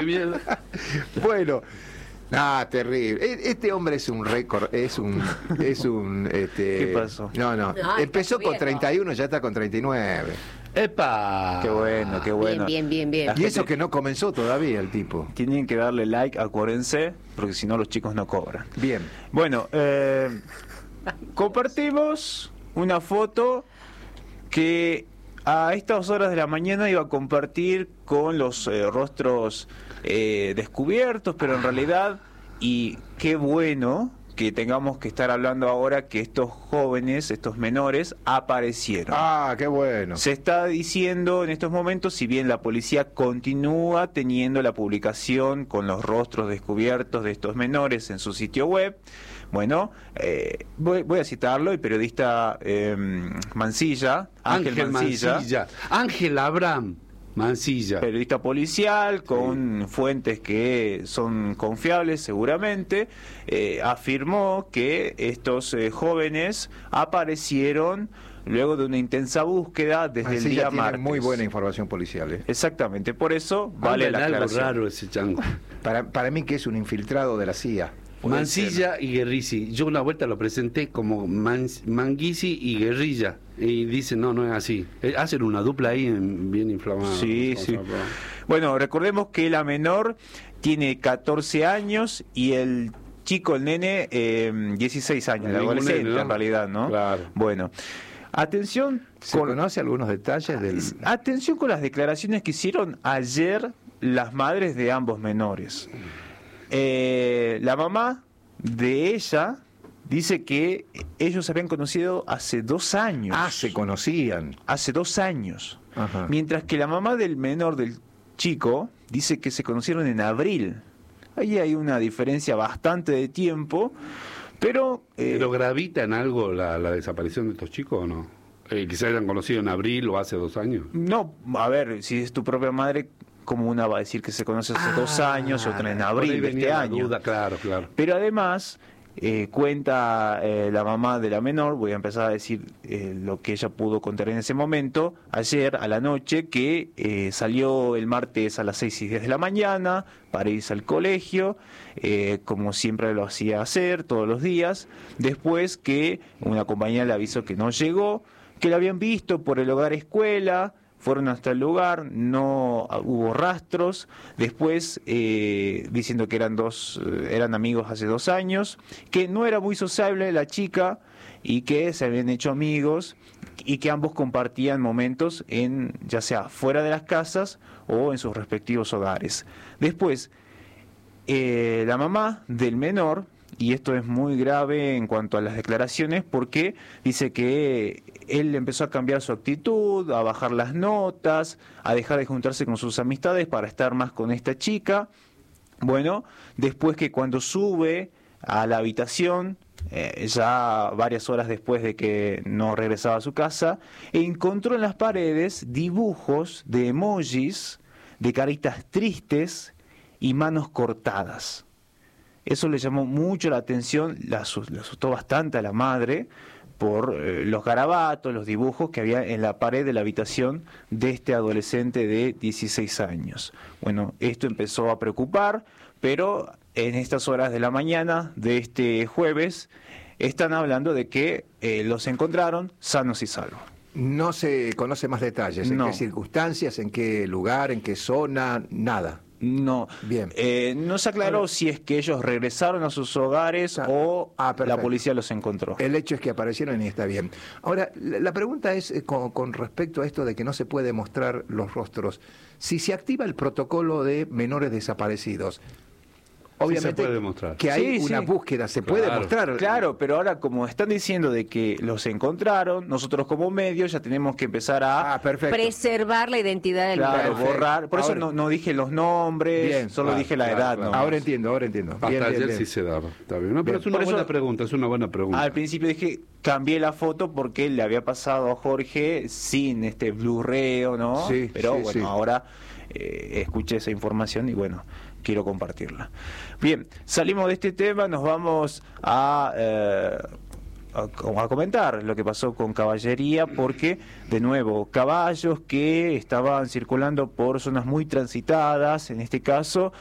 Bueno, terrible. Este hombre es un récord, ¿Qué pasó? No. Empezó con 31, ya está con 39. ¡Epa! Qué bueno, qué bueno. Bien. Y eso que no comenzó todavía el tipo. Tienen que darle like, acuérdense, porque si no los chicos no cobran. Bien. Bueno, compartimos una foto que a estas horas de la mañana iba a compartir con los rostros descubiertos, pero en realidad, y qué bueno que tengamos que estar hablando ahora que estos jóvenes, estos menores, aparecieron. Qué bueno. Se está diciendo en estos momentos, si bien la policía continúa teniendo la publicación con los rostros descubiertos de estos menores en su sitio web, bueno, voy a citarlo, el periodista Mancilla, Ángel Mancilla, Ángel Abraham Mancilla, periodista policial con fuentes que son confiables seguramente, afirmó que estos jóvenes aparecieron luego de una intensa búsqueda desde Mancilla el día tiene martes. muy buena información policial. Exactamente, por eso vale la algo aclaración. raro ese chango. Para mí que es un infiltrado de la CIA. Mancilla y Guerrisi. Yo una vuelta lo presenté como Manguisi y Guerrilla. Y dicen, no es así. Hacen una dupla ahí bien inflamada. Sí. Bueno, recordemos que la menor tiene 14 años y el chico, el nene, 16 años, el adolescente, nene, ¿no? En realidad, ¿no? Claro. Bueno, atención. ¿Se conoce algunos detalles del...? Atención con las declaraciones que hicieron ayer las madres de ambos menores. La mamá de ella dice que ellos se habían conocido hace 2 años. Se conocían. Hace 2 años. Ajá. Mientras que la mamá del menor, del chico, dice que se conocieron en abril. Ahí hay una diferencia bastante de tiempo, pero... ¿Pero gravita en algo la desaparición de estos chicos o no? ¿Que se hayan conocido en abril o hace 2 años? No, a ver, si es tu propia madre... como una va a decir que se conoce hace 2 años, otra en abril de este año. Duda, claro. Pero además, cuenta la mamá de la menor, voy a empezar a decir lo que ella pudo contar en ese momento, ayer a la noche, que salió el martes a las 6:10 de la mañana para irse al colegio, como siempre lo hacía hacer todos los días, después que una compañera le avisó que no llegó, que la habían visto por el hogar escuela. Fueron hasta el lugar, no hubo rastros, después diciendo que eran amigos hace 2 años, que no era muy sociable la chica y que se habían hecho amigos y que ambos compartían momentos ya sea fuera de las casas o en sus respectivos hogares. Después, la mamá del menor, y esto es muy grave en cuanto a las declaraciones, porque dice que él empezó a cambiar su actitud, a bajar las notas, a dejar de juntarse con sus amistades para estar más con esta chica. Bueno, después que cuando sube a la habitación, ya varias horas después de que no regresaba a su casa, encontró en las paredes dibujos de emojis, de caritas tristes y manos cortadas. Eso le llamó mucho la atención, le asustó bastante a la madre por los garabatos, los dibujos que había en la pared de la habitación de este adolescente de 16 años. Bueno, esto empezó a preocupar, pero en estas horas de la mañana de este jueves están hablando de que los encontraron sanos y salvos. No se conoce más detalles, en qué circunstancias, en qué lugar, en qué zona, nada. No, bien. No se aclaró si es que ellos regresaron a sus hogares o la policía los encontró. El hecho es que aparecieron y está bien. Ahora, la pregunta es con respecto a esto de que no se puede mostrar los rostros. Si se activa el protocolo de menores desaparecidos, obviamente se puede mostrar. Que hay una búsqueda, se puede mostrar. Claro, pero ahora como están diciendo de que los encontraron, nosotros como medios ya tenemos que empezar a preservar la identidad del menor. Borrar. Por eso no dije los nombres, solo dije la edad. Claro. Ahora entiendo. Hasta ayer sí se daba. Está bien. No, pero es una buena pregunta, Al principio dije, cambié la foto porque le había pasado a Jorge sin este blurreo, ¿no? Sí, pero ahora escuché esa información y bueno, quiero compartirla. Bien, salimos de este tema, nos vamos a a comentar lo que pasó con Caballería, porque, de nuevo, caballos que estaban circulando por zonas muy transitadas, en este caso,